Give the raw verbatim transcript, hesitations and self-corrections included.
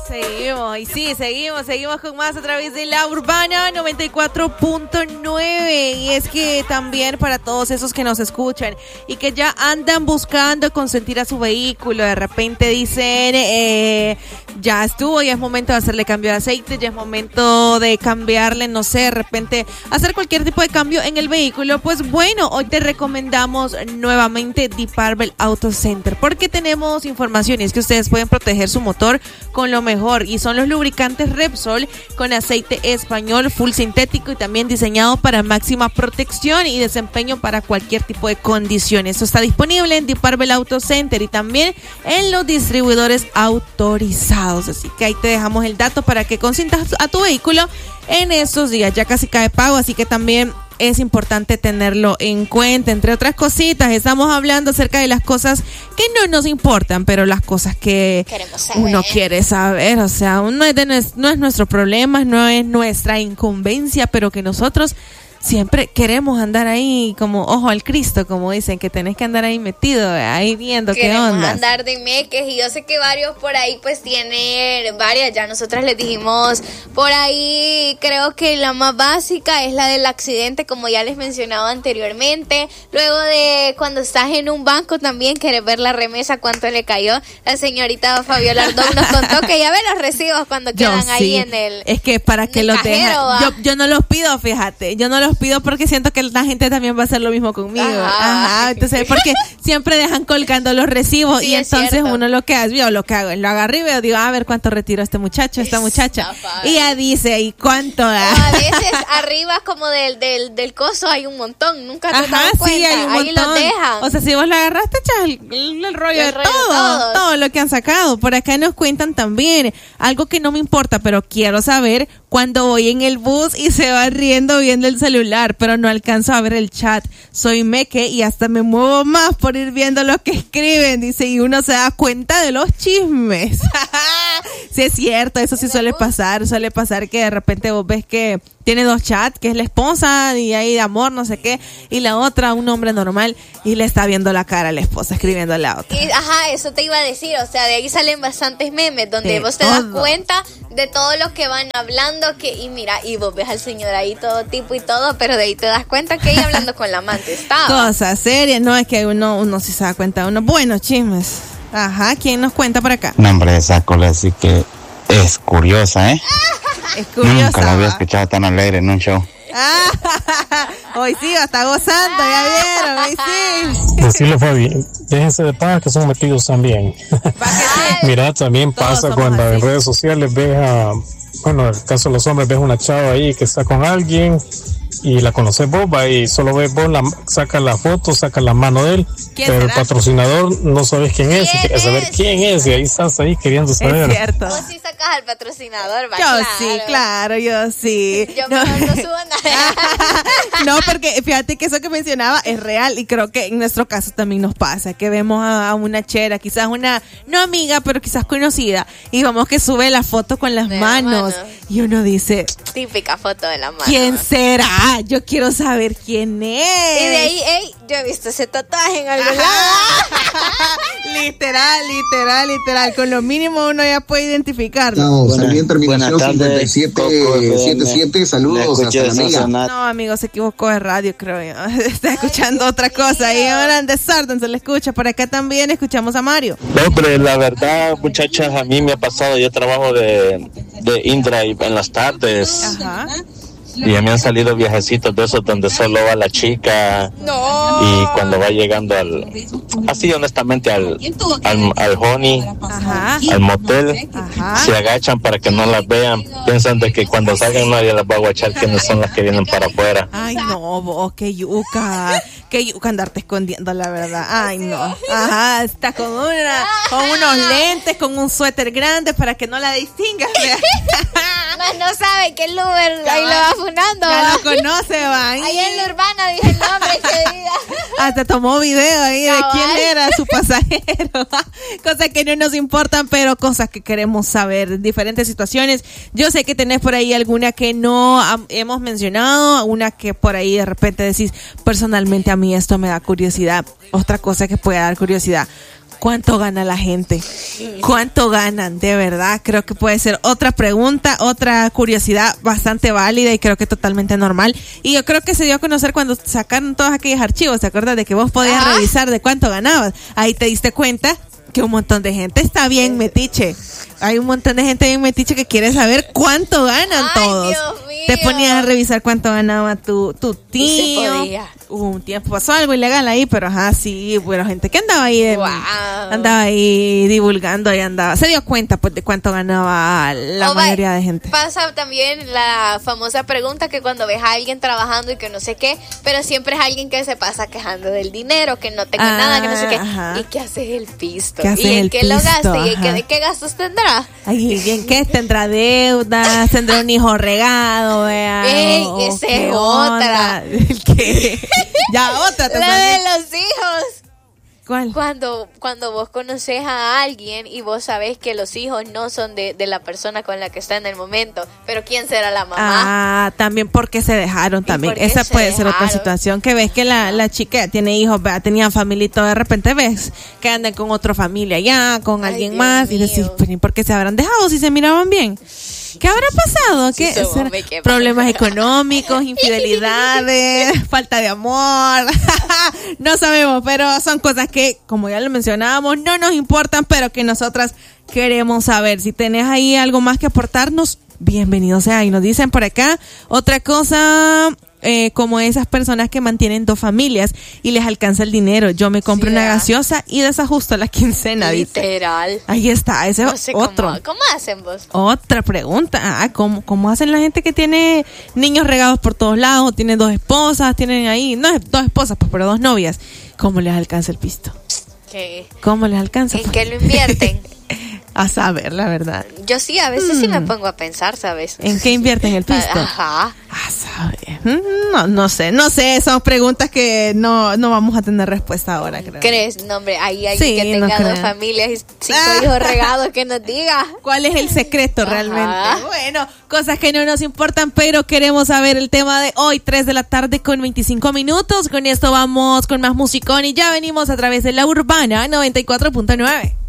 Seguimos, y sí, seguimos, seguimos con más a través de La Urbana noventa y cuatro punto nueve. Y es que también para todos esos que nos escuchan y que ya andan buscando consentir a su vehículo, de repente dicen, eh, ya estuvo, ya es momento de hacerle cambio de aceite, ya es momento de cambiarle, no sé, de repente hacer cualquier tipo de cambio en el vehículo. Pues bueno, hoy te recomendamos nuevamente Deep Purple Auto Center, porque tenemos información y es que ustedes pueden proteger su motor con lo mejor, y son los lubricantes Repsol con aceite español full sintético y también diseñado para máxima protección y desempeño para cualquier tipo de condiciones. Esto está disponible en Deep Purple Auto Center y también en los distribuidores autorizados, así que ahí te dejamos el dato para que consientas a tu vehículo en estos días. Ya casi cae pago, así que también es importante tenerlo en cuenta. Entre otras cositas, estamos hablando acerca de las cosas que no nos importan, pero las cosas que uno quiere saber. O sea, no es, de, no es nuestro problema, no es nuestra incumbencia, pero que nosotros siempre queremos andar ahí como ojo al Cristo, como dicen, que tenés que andar ahí metido, ahí viendo queremos qué onda. Andar de meques, y yo sé que varios por ahí pues tienen varias, ya nosotras les dijimos por ahí, creo que la más básica es la del accidente, como ya les mencionaba anteriormente. Luego de cuando estás en un banco también quieres ver la remesa, cuánto le cayó. La señorita Fabiola Ardón nos contó que ya ve los recibos cuando quedan yo, ahí sí. en el es que para que los dejan, yo, yo no los pido, fíjate, yo no los pido porque siento que la gente también va a hacer lo mismo conmigo. Ajá, Ajá entonces porque siempre dejan colgando los recibos, sí, y entonces uno lo que hace, yo lo que hago, lo agarro y veo, digo, a ver cuánto retiro este muchacho, esta muchacha, y ya dice, ¿y cuánto da? A veces arriba como del, del, del coso hay un montón, nunca te Ajá, das cuenta, sí, hay un ahí montón. Los dejan. O sea, si vos lo agarraste, echas el, el, el rollo el de rollo todo, todo, todo lo que han sacado. Por acá nos cuentan también, algo que no me importa, pero quiero saber, cuando voy en el bus y se va riendo viendo el celular, pero no alcanzo a ver el chat. Soy meque y hasta me muevo más por ir viendo lo que escriben, dice, y uno se da cuenta de los chismes. Sí, es cierto, eso sí suele pasar, suele pasar que de repente vos ves que tiene dos chats, que es la esposa y ahí de amor, no sé qué, y la otra, un hombre normal, y le está viendo la cara a la esposa, escribiendo a la otra. Y, ajá, eso te iba a decir, o sea, de ahí salen bastantes memes, donde de vos te todo. das cuenta de todo lo que van hablando, que y mira, y vos ves al señor ahí todo tipo y todo, pero de ahí te das cuenta que ella hablando con la amante estaba. Cosas serias, no, es que uno, uno sí se da cuenta, uno, buenos chismes. Ajá, ¿quién nos cuenta por acá? No, hombre, esa cola sí que es curiosa, ¿eh? Es curiosa. Nunca la había escuchado tan alegre en un show. Ah, hoy sí, está gozando, ya vieron, hoy sí. Decirle, Fabi, déjense de pagas que son metidos también. Mira, también pasa cuando así. En redes sociales ves a, bueno, en el caso de los hombres, ves una chava ahí que está con alguien y la conoces vos, va, y solo ves vos, la, saca la foto, saca la mano de él, pero será? El patrocinador no sabes quién es, y quieres saber quién es, y ahí estás ahí queriendo saber. Es cierto. Vos sí sacas al patrocinador, va. Yo claro. sí, claro, yo sí. Yo no. no subo nada. No, porque fíjate que eso que mencionaba es real, y creo que en nuestro caso también nos pasa, que vemos a, a una chera, quizás una, no amiga, pero quizás conocida, y vamos que sube la foto con las manos, manos, y uno dice, típica foto de la mano. ¿Quién será? Yo quiero saber quién es. Y de ahí, ey, yo he visto ese tatuaje en algún lado. Literal, literal, literal. Con lo mínimo uno ya puede identificarlo. No, buenas, salí en terminación cincuenta y siete setenta y siete. Saludos hasta la amiga. No, amigo, se equivocó de radio, creo yo. Está escuchando Ay, otra cosa. Y ahora en desorden se le escucha. Por acá también escuchamos a Mario. No, pero la verdad, muchachas, a mí me ha pasado. Yo trabajo de, de InDrive en las tardes. Ajá. Y ya me han salido viajecitos de esos donde solo va la chica. No. Y cuando va llegando al, así honestamente, al, al, al honey, Ajá. al motel, Ajá. se agachan para que no las vean, piensan de que cuando salgan nadie las va a guachar quiénes son las que vienen para afuera. Ay, no, vos, qué yuca, qué yuca andarte escondiendo, la verdad. Ay, no. Ajá, está con una, con unos lentes, con un suéter grande para que no la distingas. Más no sabe que el Uber ahí lo va funando. Ya lo conoce, va. Ahí, ahí en la Urbana dije el nombre ese día. Hasta tomó video ahí de quién era su pasajero. Cosas que no nos importan, pero cosas que queremos saber. Diferentes situaciones. Yo sé que tenés por ahí alguna que no hemos mencionado, una que por ahí de repente decís, personalmente a mí esto me da curiosidad. Otra cosa que puede dar curiosidad. ¿Cuánto gana la gente? ¿Cuánto ganan? De verdad, creo que puede ser otra pregunta, otra curiosidad bastante válida y creo que totalmente normal. Y yo creo que se dio a conocer cuando sacaron todos aquellos archivos, ¿te acuerdas de que vos podías ¿Ah? revisar de cuánto ganabas? Ahí te diste cuenta que un montón de gente está bien metiche. Hay un montón de gente bien metiche que quiere saber cuánto ganan Ay, todos. Dios mío. Te ponías a revisar cuánto ganaba tu, tu tío. Hubo un tiempo, pasó algo ilegal ahí, pero ajá, sí, hubo gente que andaba ahí, de, wow. andaba ahí divulgando y andaba, se dio cuenta pues de cuánto ganaba la o mayoría va, de gente. Pasa también la famosa pregunta que cuando ves a alguien trabajando y que no sé qué, pero siempre es alguien que se pasa quejando del dinero, que no tengo ah, nada, que no sé qué. Ajá. ¿Y qué haces el pisto? ¿Qué haces ¿Y en el qué pisto? lo gasta? ¿Y en qué, qué gastos tendrá? Ay, ¿y en qué? ¿Tendrá deudas? ¿Tendrá un hijo regado? Vea, Ey, esa es otra. ¿Qué? Ya otra. La de los hijos. ¿Cuál? Cuando, cuando vos conoces a alguien y vos sabés que los hijos no son de, de la persona con la que está en el momento, pero ¿quién será la mamá? Ah, también porque se dejaron también. Esa puede ser otra situación, que ves que la, la chica tiene hijos, ¿verdad? Tenía familia y todo, de repente ves que andan con otra familia ya, con Ay, alguien Dios más, mío. Y decís, ¿por qué se habrán dejado si se miraban bien? ¿Qué habrá pasado? ¿Qué? Sí, hombre, ¿qué problemas económicos, infidelidades, falta de amor. No sabemos, pero son cosas que, como ya lo mencionábamos, no nos importan, pero que nosotras queremos saber. Si tenés ahí algo más que aportarnos, bienvenido sea. Y nos dicen por acá otra cosa, eh, como esas personas que mantienen dos familias y les alcanza el dinero. Yo me compro sí, una gaseosa y desajusto la quincena. Literal. Dice. Ahí está, ese es no otro. Cómo, ¿Cómo hacen vos? Otra pregunta. Ah, ¿cómo, ¿Cómo hacen la gente que tiene niños regados por todos lados? Tiene dos esposas, tienen ahí, no dos esposas, pues, pero dos novias. ¿Cómo les alcanza el pisto? ¿Qué? ¿Cómo les alcanza? ¿En qué lo invierten? A saber, la verdad. Yo sí, a veces mm. sí me pongo a pensar, ¿sabes? ¿En qué invierten el pisto? Ajá. A saber. No, no sé, no sé, son preguntas que no, no vamos a tener respuesta ahora, creo. ¿Crees? No, hombre, ahí hay sí, que tenga no dos familias y cinco ah. hijos regados que nos diga. ¿Cuál es el secreto Ajá. realmente? Bueno, cosas que no nos importan, pero queremos saber el tema de hoy, tres de la tarde con veinticinco minutos. Con esto vamos con más musicón y ya venimos a través de La Urbana noventa y cuatro punto nueve.